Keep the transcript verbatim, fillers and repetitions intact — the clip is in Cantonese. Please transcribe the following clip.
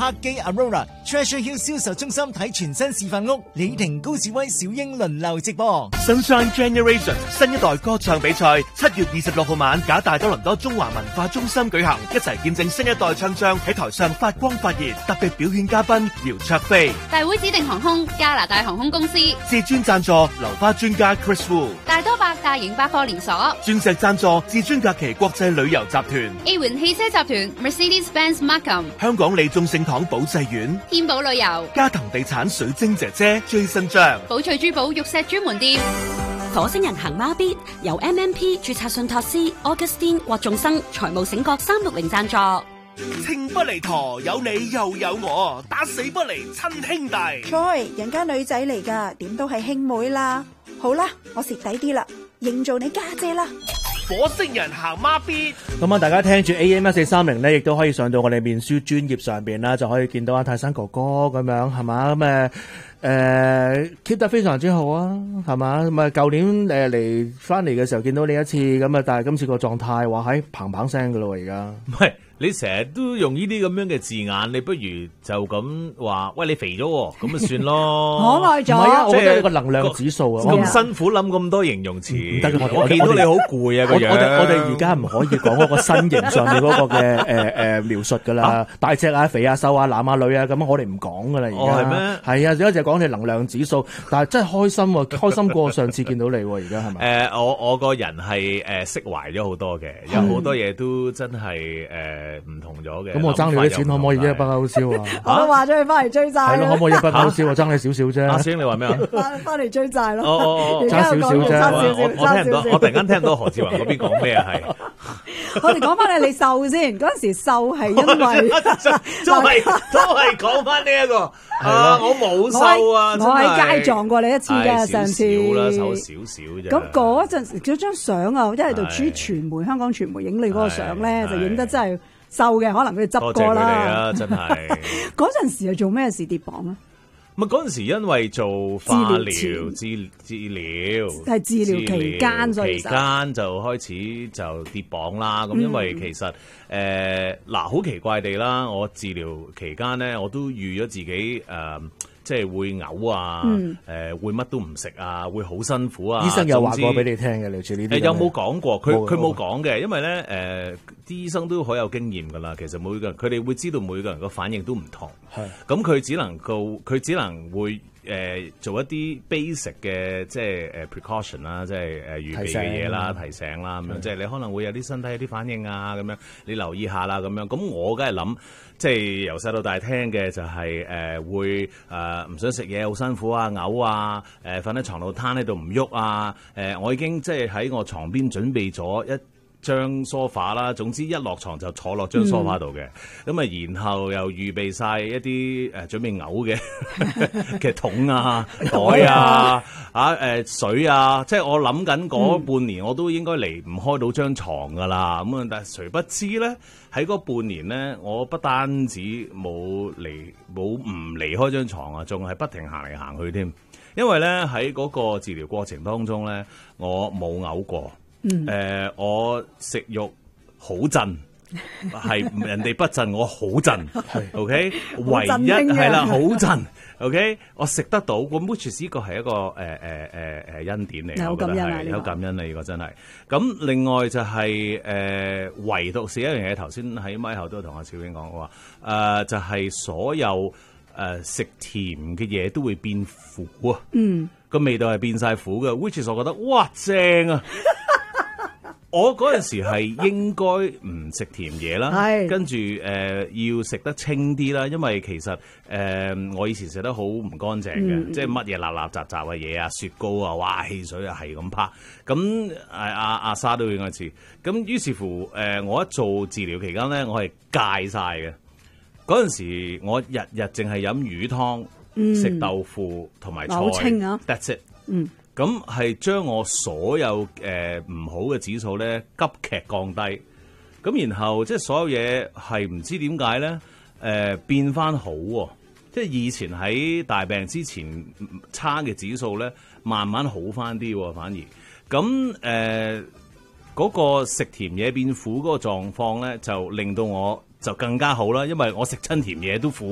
客機 Aurora Treasure Hill 銷售中心睇全新示範屋，李婷、高志威、小英輪流直播。 Sunshine Generation 新一代歌唱比賽七月二十六號晚，假大多倫多中華文化中心舉行，一齊見證新一代唱將喺台上發光發熱。特別表演嘉賓姚焯菲， 大會指定航空加拿大航空公司， 至尊贊助流花專家 Chris Wu， 大多百大型百貨連鎖， 鑽石贊助至尊假期國際旅遊集團， A 環汽車集團 Mercedes-Benz Markham， 香港利眾聖堂保濟院， 天寶旅遊， 嘉騰地產水晶姐姐最新張， 寶翠珠寶玉石專門店。 火星人行孖咇由 M M P 註冊信託師 Augustine 郭仲生財務醒覺三六零贊助。 情不離陀，有你又有我，打死不離親兄弟。 Joy，人家女仔嚟噶，點都係兄妹啦。好啦，我蝕底啲啦，認做你家姐啦。 火星人行孖咇。 咁啊，大家聽住 A M 一四三零咧，亦都可以上到我哋面書專頁上邊啦，就可以見到阿泰山哥哥咁樣，係嘛咁誒。誒 keep 得非常之好啊，係嘛咁啊？舊年誒嚟翻嚟嘅時候見到你一次咁啊，但係今次個狀態話喺砰砰聲噶咯，而家唔係你成日都用呢啲咁樣嘅字眼，你不如就咁話，喂你肥咗，咁咪算咯。 可愛咗， 唔係啊，我覺得你個即係能量指數啊， 咁辛苦諗咁多形容詞， 唔得嘅，我我見到你好攰啊個樣。 我哋我哋而家唔可以講嗰個身形上面嗰個嘅誒誒描述噶啦，大隻啊、肥啊、瘦啊、男啊、女啊，咁我哋唔講噶啦。而家哦係咩？ 係啊，而家就講你能量指數，但係真係開心喎，開心過上次見到你喎，而家係咪？ 誒，我我個人係誒釋懷咗好多嘅，有好多嘢都真係誒唔同咗。 咁我爭你啲錢可唔可以一筆勾銷啊？ 我都話咗佢翻嚟追債係咯，可唔可以一筆勾銷啊？爭你少少啫。 阿星你話咩啊？ 翻翻嚟追債咯。 哦哦哦， 而家又講爭少少啫差少少， 我我聽唔到，我突然間聽到何志宏嗰邊講咩啊？係我哋講翻你你瘦先，嗰陣時瘦係因為都係都係講翻呢一個啊！我冇瘦啊， 我喺街撞過你一次嘅上次。 少啦，瘦少少啫。 咁嗰陣時嗰張相啊，一係就主傳媒香港傳媒影你嗰個相咧，就影得真係瘦嘅，可能佢哋執過啦。多謝佢哋啊，真係。 嗰陣時係做咩事跌磅啊？ 咪嗰陣時因為做化療治治療， 係治療期間，所以期間就開始就跌磅啦。咁因為其實誒嗱好奇怪地啦，我治療期間咧，我都預咗自己誒。呃即係會嘔啊，誒、嗯呃、會乜都唔食啊，會好辛苦啊。 醫生有話過俾你聽嘅，類似呢啲。 誒有冇講過？佢佢冇講嘅，因為咧誒啲醫生都好有經驗㗎啦。其實每個人佢哋會知道每個人個反應都唔同。係咁佢只能夠佢只能會。誒、呃、做一啲 basic 嘅即係誒 precaution 啦，即係誒預備嘅嘢啦，提醒啦咁樣，即係你可能會有啲身體有啲反應啊咁樣，你留意下啦咁樣。咁我梗係諗，即係由細到大聽嘅就係、是、誒、呃、會誒唔、呃、想食嘢，好辛苦啊，嘔啊，誒瞓喺床度攤喺度唔喐啊，誒、呃、我已經即係喺我床邊準備咗一張梳化啦，總之一落床就坐落張梳化度嘅，咁啊、嗯，然後又預備晒一啲誒、呃、準備嘔嘅嘅桶啊、袋啊、啊誒、呃、水啊，即係我諗緊嗰半年我都應該離唔開到張床噶啦，咁啊，但係誰不知咧，喺嗰半年咧，我不單止冇離冇唔離開張床啊，仲係不停行嚟行去添，因為咧喺嗰個治療過程當中咧，我冇嘔過。誒、呃，我食肉好震，係人哋不震，我好震，OK，唯一係啦，好震，OK，我食得到，咁 which is 呢個係一個誒誒誒誒恩典嚟， 有感恩啊， 有感恩啊，呢個真係。咁另外就係、是、誒、呃，唯獨是一樣嘢，頭先喺咪後都同阿小英講過話，誒、呃、就係、是、所有誒、呃、食甜嘅嘢都會變苦啊，嗯，個味道係變晒苦嘅 which is 我覺得哇正啊！我嗰陣時係應該唔食甜嘢啦，跟住誒、呃、要食得清啲啦，因為其實誒、呃、我以前食得好唔乾淨嘅，嗯、即係乜嘢垃垃雜雜嘅嘢啊，雪糕啊，哇汽水啊係咁啪，咁誒阿阿沙都應該知，咁於是乎誒、呃、我一做治療期間咧，我係戒晒嘅。嗰陣時我日日淨係飲魚湯，食、嗯、豆腐同埋菜，好清啊 That's it。嗯。咁係將我所有誒唔好嘅指數咧急劇降低，咁然後即係所有嘢係唔知點解咧誒變翻好喎，即係以前喺大病之前差嘅指數咧慢慢好翻啲喎，反而咁誒嗰個食甜嘢變苦嗰個狀況咧就令到我就更加好啦，因為我食親甜嘢都苦。